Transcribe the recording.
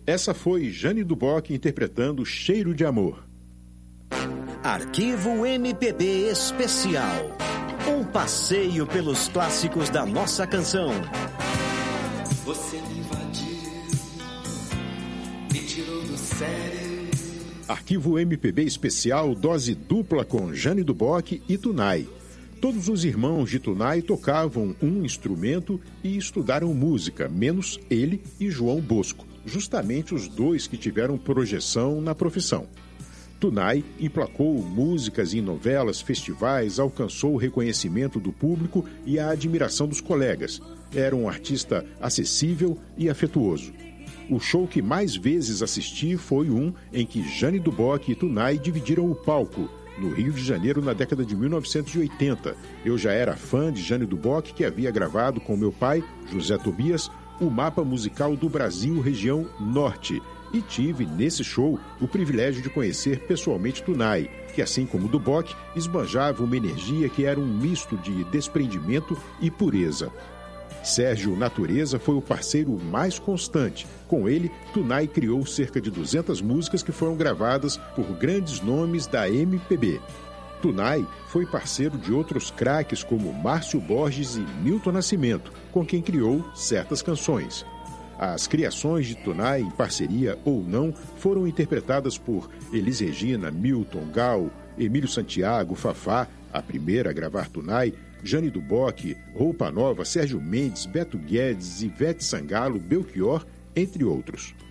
Essa foi Jane do Bock interpretando Cheiro de Amor. Arquivo MPB Especial. Um passeio pelos clássicos da nossa canção. Você me invadiu, me tirou do sério. Arquivo MPB Especial, dose dupla com Jane do Bock e Tunay. Todos os irmãos de Tunay tocavam um instrumento e estudaram música, menos ele e João Bosco, justamente os dois que tiveram projeção na profissão. Tunay emplacou músicas em novelas, festivais, alcançou o reconhecimento do público e a admiração dos colegas. Era um artista acessível e afetuoso. O show que mais vezes assisti foi um em que Jane do Bock e Tunay dividiram o palco, no Rio de Janeiro, na década de 1980. Eu já era fã de Jane do Bock, que havia gravado com meu pai, José Tobias, o mapa musical do Brasil, região Norte. E tive, nesse show, o privilégio de conhecer pessoalmente Tunay, que, assim como do Bock, esbanjava uma energia que era um misto de desprendimento e pureza. Sérgio Natureza foi o parceiro mais constante. Com ele, Tunay criou cerca de 200 músicas que foram gravadas por grandes nomes da MPB. Tunay foi parceiro de outros craques como Márcio Borges e Milton Nascimento, com quem criou certas canções. As criações de Tunay, em parceria ou não, foram interpretadas por Elis Regina, Milton, Gal, Emílio Santiago, Fafá, a primeira a gravar Tunay, Jane do Bock, Roupa Nova, Sérgio Mendes, Beto Guedes, Ivete Sangalo, Belchior, entre outros.